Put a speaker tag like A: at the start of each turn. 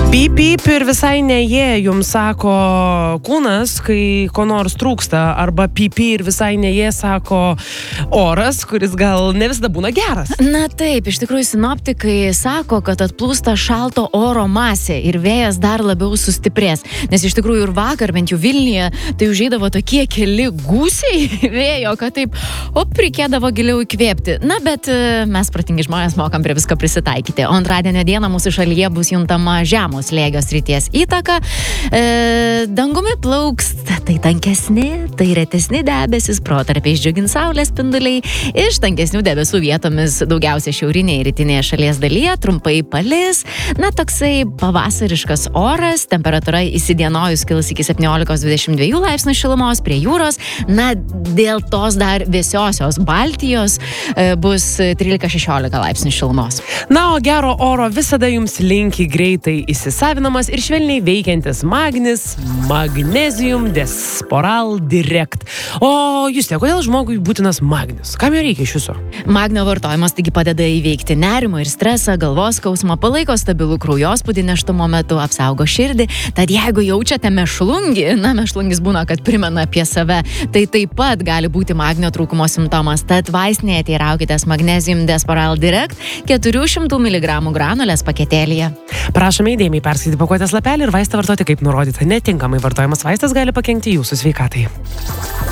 A: Pyp, pyp ir visai ne jie, jums sako kūnas, kai ko nors trūksta, arba pyp ir visai ne jie, sako oras, kuris gal ne visada būna geras.
B: Na taip, iš tikrųjų sinoptikai sako, kad atplūsta šalto oro masė ir vėjas dar labiau sustiprės. Nes iš tikrųjų ir vakar, bent jau Vilniuje, tai užeidavo tokie keli gūsiai vėjo, kad taip, reikėdavo giliau įkvėpti. Na, bet mes protingi žmonės mokam prie visko prisitaikyti. O antradienio dieną mūsų šalyje bus juntama žemo slėgio srities įtaka. Dangumi plauks tai tankesni, tai retesni debesis, protarpiais džiugins saulės spinduliai. Iš tankesnių debesų vietomis daugiausia šiaurinėje ir rytinėje šalies dalyje trumpai palis. Na, toksai pavasariškas oras, temperatūra įsidienojus kils iki 17-22 laipsnių šilumos prie jūros. Na, dėl tos dar vėsiosios Baltijos bus 13-16 laipsnių šilumos.
A: Na, o gero oro visada jums linki greitai įsisavinamas ir švelniai veikiantis Magnis Magnesium Desporal Direct. O Juste, kodėl žmogui būtinas magnis? Kam jo reikia iš viso?
B: Magnio vartojimas taigi padeda įveikti nerimą ir stresą, galvos skausmą, palaiko stabilų kraujospūdį nėštumo metu, apsaugo širdį. Tad jeigu jaučiate mešlungį, mešlungis būna, kad primena apie save, tai taip pat gali būti magnio trūkumo simptomas. Tad vaistinėje teiraukitės Magnesium Desporal Direct 400 mg granulės paketėlyje.
A: Prašome įdėmiai perskaityti pakuotės lapelį ir vaistą vartoti kaip nurodyta. Netinkamai vartojamas vaistas gali pakenkti jūsų sveikatai.